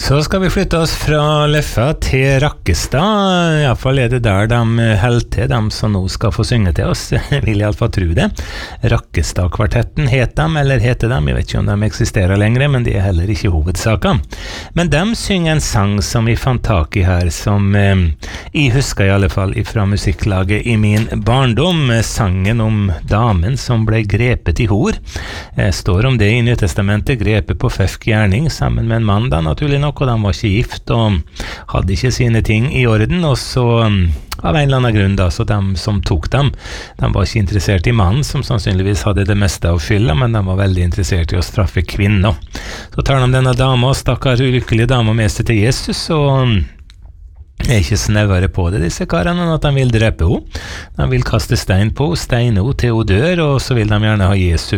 Så skal vi flytte oss fra Leffa til Rakkestad. I alle fall det der de holder til, de som nå skal få synge til oss. Jeg vil i alle fall tro det. Rakkestad-kvartetten heter de, eller heter de. Jeg vet ikke om de eksisterer lenger, men de er heller ikke hovedsaken. Men de synger en sang som vi fant tak i her, som jeg husker i alle fall fra musikklaget i min barndom. Sangen om damen som ble grepet i hor. Står om det i Nytestamentet, grepet på føfk gjerning, sammen med en mann da, naturlig nok, og de var ikke gift og hadde ikke sine ting i orden, og så av en eller annen grunn da, så de som tok dem, de var ikke interessert i mannen som sannsynligvis hadde det meste av skylda, men de var veldig interessert i å straffe kvinner. Så tar de denne dama, stakkar ulykkelige dama, med seg til Jesus, og er ikke snevere på det, disse karene, enn at de vil drepe henne. De vil kaste stein på, steine henne til hun dør, og så vil de gjerne ha Jesu